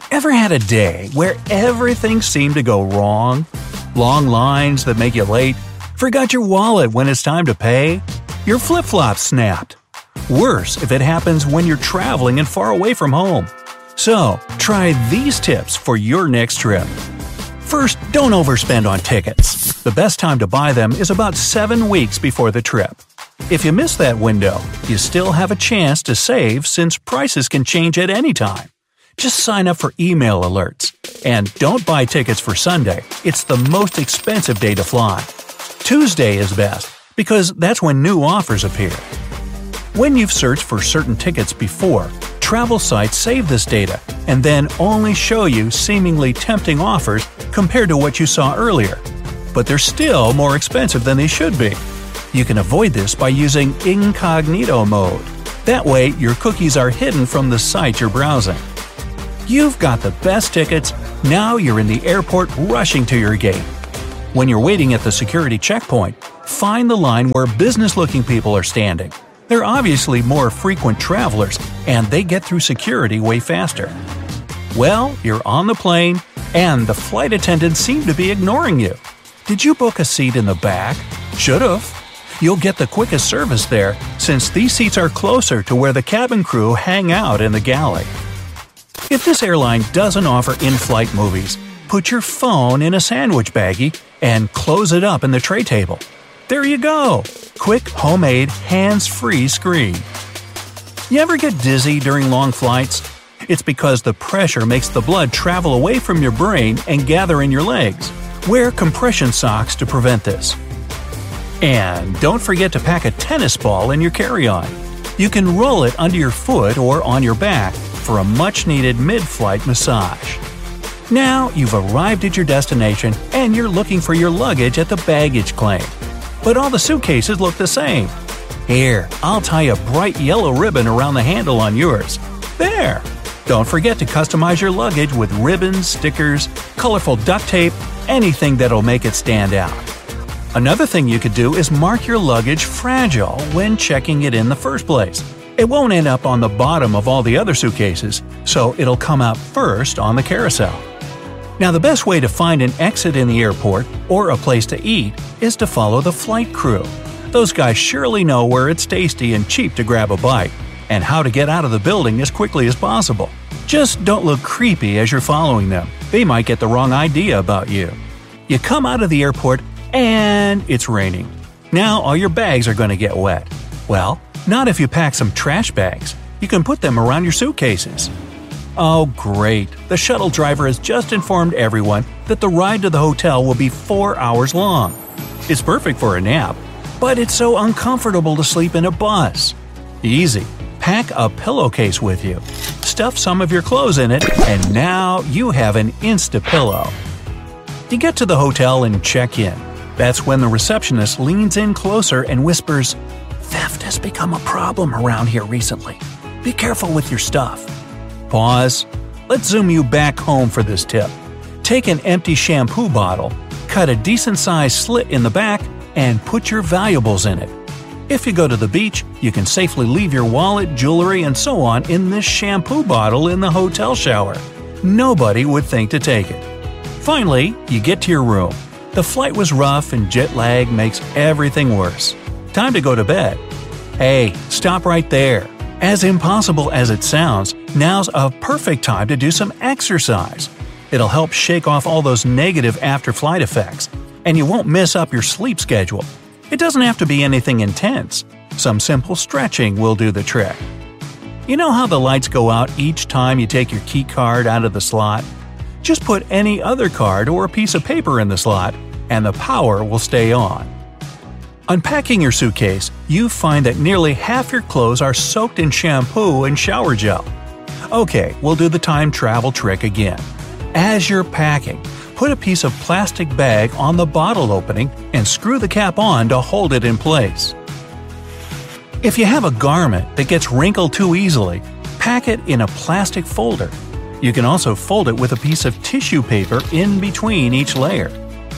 Ever had a day where everything seemed to go wrong? Long lines that make you late? Forgot your wallet when it's time to pay? Your flip-flops snapped? Worse if it happens when you're traveling and far away from home. So, try these tips for your next trip. First, don't overspend on tickets. The best time to buy them is about 7 weeks before the trip. If you miss that window, you still have a chance to save since prices can change at any time. Just sign up for email alerts. And don't buy tickets for Sunday. It's the most expensive day to fly. Tuesday is best, because that's when new offers appear. When you've searched for certain tickets before, travel sites save this data and then only show you seemingly tempting offers compared to what you saw earlier. But they're still more expensive than they should be. You can avoid this by using incognito mode. That way, your cookies are hidden from the site you're browsing. You've got the best tickets, now you're in the airport rushing to your gate. When you're waiting at the security checkpoint, find the line where business-looking people are standing. They're obviously more frequent travelers, and they get through security way faster. Well, you're on the plane, and the flight attendants seem to be ignoring you. Did you book a seat in the back? Should've. You'll get the quickest service there, since these seats are closer to where the cabin crew hang out in the galley. If this airline doesn't offer in-flight movies, put your phone in a sandwich baggie and close it up in the tray table. There you go! Quick, homemade, hands-free screen. You ever get dizzy during long flights? It's because the pressure makes the blood travel away from your brain and gather in your legs. Wear compression socks to prevent this. And don't forget to pack a tennis ball in your carry-on. You can roll it under your foot or on your back for a much-needed mid-flight massage. Now you've arrived at your destination and you're looking for your luggage at the baggage claim. But all the suitcases look the same. Here, I'll tie a bright yellow ribbon around the handle on yours. There! Don't forget to customize your luggage with ribbons, stickers, colorful duct tape, anything that'll make it stand out. Another thing you could do is mark your luggage fragile when checking it in the first place. It won't end up on the bottom of all the other suitcases, so it'll come out first on the carousel. Now, the best way to find an exit in the airport or a place to eat is to follow the flight crew. Those guys surely know where it's tasty and cheap to grab a bite, and how to get out of the building as quickly as possible. Just don't look creepy as you're following them. They might get the wrong idea about you. You come out of the airport and it's raining. Now all your bags are going to get wet. Well, not if you pack some trash bags. You can put them around your suitcases. Oh great, the shuttle driver has just informed everyone that the ride to the hotel will be 4 hours long. It's perfect for a nap, but it's so uncomfortable to sleep in a bus. Easy, pack a pillowcase with you. Stuff some of your clothes in it, and now you have an Insta-pillow. You get to the hotel and check in. That's when the receptionist leans in closer and whispers, "Theft has become a problem around here recently. Be careful with your stuff." Pause. Let's zoom you back home for this tip. Take an empty shampoo bottle, cut a decent-sized slit in the back, and put your valuables in it. If you go to the beach, you can safely leave your wallet, jewelry, and so on in this shampoo bottle in the hotel shower. Nobody would think to take it. Finally, you get to your room. The flight was rough and jet lag makes everything worse. Time to go to bed. Hey, stop right there. As impossible as it sounds, now's a perfect time to do some exercise. It'll help shake off all those negative after-flight effects, and you won't mess up your sleep schedule. It doesn't have to be anything intense. Some simple stretching will do the trick. You know how the lights go out each time you take your key card out of the slot? Just put any other card or a piece of paper in the slot, and the power will stay on. Unpacking your suitcase, you find that nearly half your clothes are soaked in shampoo and shower gel. Okay, we'll do the time travel trick again. As you're packing, put a piece of plastic bag on the bottle opening and screw the cap on to hold it in place. If you have a garment that gets wrinkled too easily, pack it in a plastic folder. You can also fold it with a piece of tissue paper in between each layer.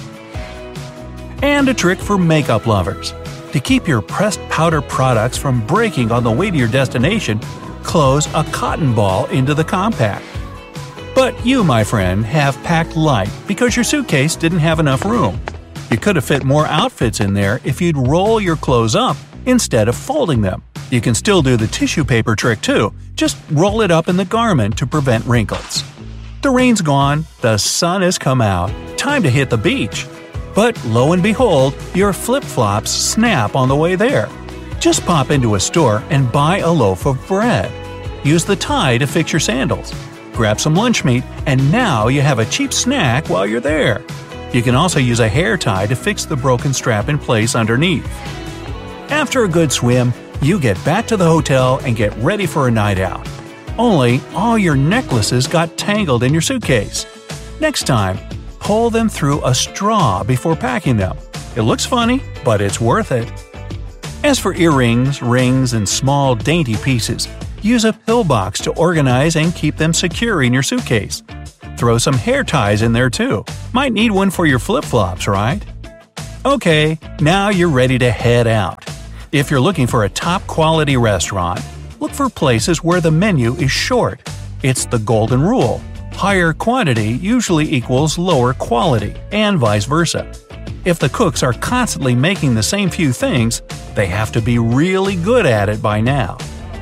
And a trick for makeup lovers. To keep your pressed powder products from breaking on the way to your destination, close a cotton ball into the compact. But you, my friend, have packed light because your suitcase didn't have enough room. You could have fit more outfits in there if you'd roll your clothes up instead of folding them. You can still do the tissue paper trick too, just roll it up in the garment to prevent wrinkles. The rain's gone, the sun has come out, time to hit the beach. But lo and behold, your flip-flops snap on the way there. Just pop into a store and buy a loaf of bread. Use the tie to fix your sandals. Grab some lunch meat, and now you have a cheap snack while you're there. You can also use a hair tie to fix the broken strap in place underneath. After a good swim, you get back to the hotel and get ready for a night out. Only all your necklaces got tangled in your suitcase. Next time, pull them through a straw before packing them. It looks funny, but it's worth it. As for earrings, rings, and small dainty pieces, use a pillbox to organize and keep them secure in your suitcase. Throw some hair ties in there too. Might need one for your flip-flops, right? Okay, now you're ready to head out. If you're looking for a top-quality restaurant, look for places where the menu is short. It's the golden rule. Higher quantity usually equals lower quality, and vice versa. If the cooks are constantly making the same few things, they have to be really good at it by now.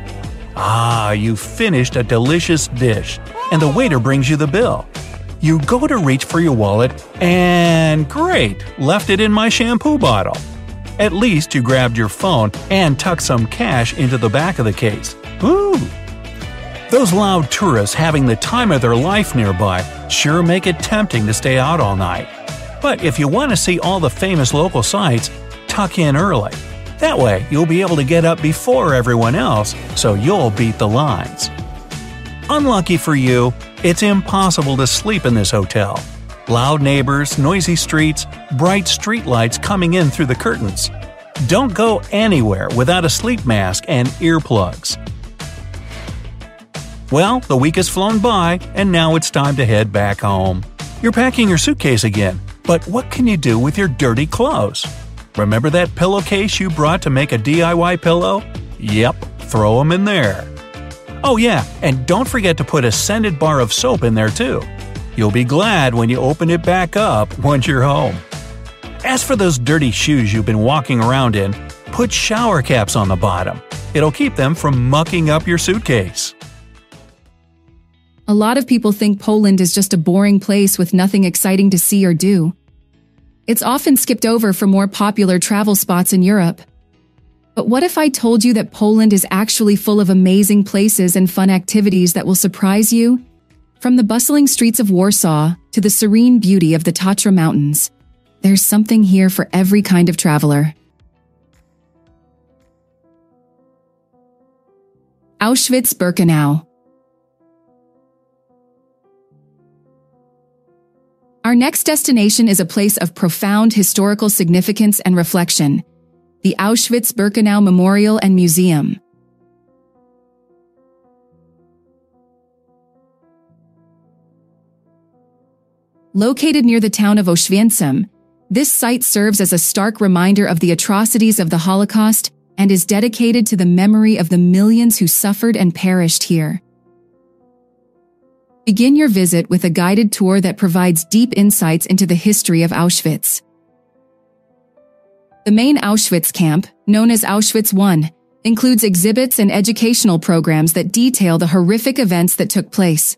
You've finished a delicious dish, and the waiter brings you the bill. You go to reach for your wallet, and great, left it in my shampoo bottle. At least you grabbed your phone and tucked some cash into the back of the case. Ooh! Those loud tourists having the time of their life nearby sure make it tempting to stay out all night. But if you want to see all the famous local sites, tuck in early. That way, you'll be able to get up before everyone else, so you'll beat the lines. Unlucky for you, it's impossible to sleep in this hotel. Loud neighbors, noisy streets, bright streetlights coming in through the curtains. Don't go anywhere without a sleep mask and earplugs. Well, the week has flown by, and now it's time to head back home. You're packing your suitcase again, but what can you do with your dirty clothes? Remember that pillowcase you brought to make a DIY pillow? Yep, throw them in there. Oh yeah, and don't forget to put a scented bar of soap in there too. You'll be glad when you open it back up once you're home. As for those dirty shoes you've been walking around in, put shower caps on the bottom. It'll keep them from mucking up your suitcase. A lot of people think Poland is just a boring place with nothing exciting to see or do. It's often skipped over for more popular travel spots in Europe. But what if I told you that Poland is actually full of amazing places and fun activities that will surprise you? From the bustling streets of Warsaw to the serene beauty of the Tatra Mountains, there's something here for every kind of traveler. Auschwitz-Birkenau. Our next destination is a place of profound historical significance and reflection, the Auschwitz-Birkenau Memorial and Museum. Located near the town of Oświęcim, this site serves as a stark reminder of the atrocities of the Holocaust and is dedicated to the memory of the millions who suffered and perished here. Begin your visit with a guided tour that provides deep insights into the history of Auschwitz. The main Auschwitz camp, known as Auschwitz I, includes exhibits and educational programs that detail the horrific events that took place.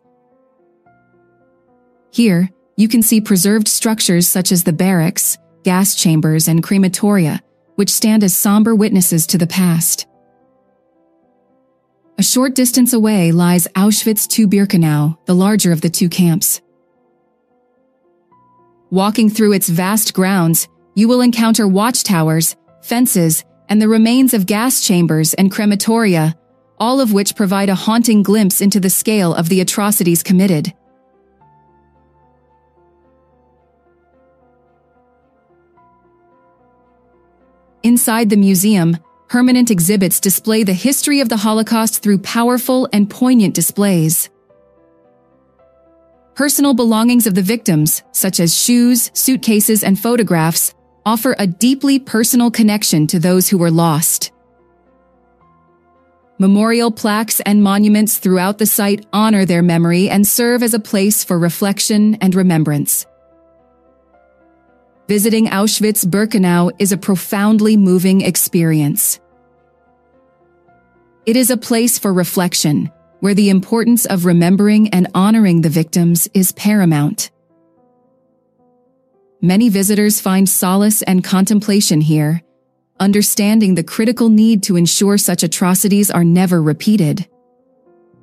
Here, you can see preserved structures such as the barracks, gas chambers, and crematoria, which stand as somber witnesses to the past. A short distance away lies Auschwitz II-Birkenau, the larger of the two camps. Walking through its vast grounds, you will encounter watchtowers, fences, and the remains of gas chambers and crematoria, all of which provide a haunting glimpse into the scale of the atrocities committed. Inside the museum, permanent exhibits display the history of the Holocaust through powerful and poignant displays. Personal belongings of the victims, such as shoes, suitcases, and photographs, offer a deeply personal connection to those who were lost. Memorial plaques and monuments throughout the site honor their memory and serve as a place for reflection and remembrance. Visiting Auschwitz-Birkenau is a profoundly moving experience. It is a place for reflection, where the importance of remembering and honoring the victims is paramount. Many visitors find solace and contemplation here, understanding the critical need to ensure such atrocities are never repeated.